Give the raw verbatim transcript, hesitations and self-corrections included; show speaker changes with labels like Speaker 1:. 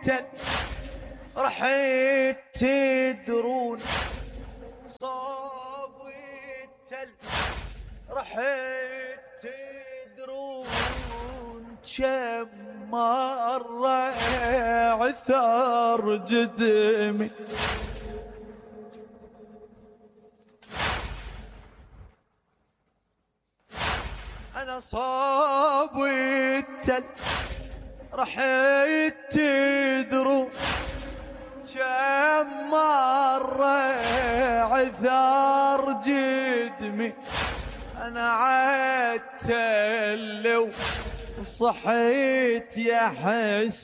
Speaker 1: التل رحيت تدرون صاب التل رحيت تدرون كم مرة عثر جدمي أنا صاب التل رحيت تدرون كم مرة عثر جدمي أنا عالتل وصحيت يا حس